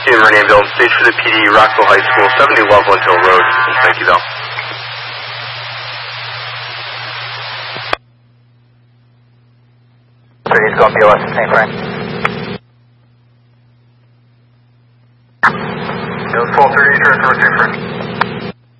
Team Meridianville, stage for the PD, Rockville High School, 70 Loveland Hill Road. Thank you, Bill. So he's going BLS at the same frame. Bill 1230, turn 3 frame.